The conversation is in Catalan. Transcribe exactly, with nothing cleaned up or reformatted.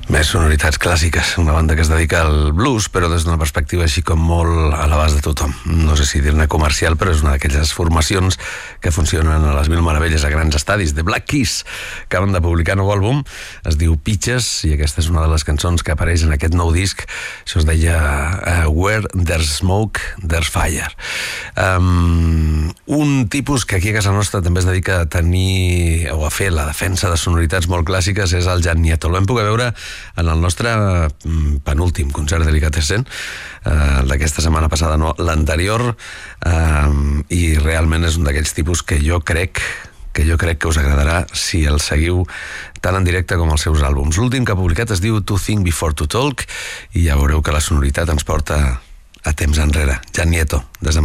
Més sonoritats clàssiques, una banda que es dedica al blues, però des d'una perspectiva així com molt a l'abast de tothom. No sé si dir-ne comercial, però és una d'aquelles formacions que funcionen a les mil meravelles a grans estadis. The Black Keys acaben de publicar nou àlbum, es diu Pitches, i aquesta és una de les cançons que apareix en aquest nou disc. Això es deia uh, Where There's Smoke, There's Fire. Um, un tipus que aquí a casa nostra també es dedica a tenir o a fer la defensa de sonoritats molt clàssiques és el Jan Nieto. El vam poder veure en el nostre penúltim concert Delicatessen, eh, d'aquesta setmana passada, no, l'anterior, eh, i realment és un d'aquells tipus que jo crec que jo crec que us agradarà si el seguiu tant en directe com els seus àlbums. L'últim que ha publicat es diu To Think Before To Talk, i ja veureu que la sonoritat ens porta a temps enrere. Jan Nieto, des de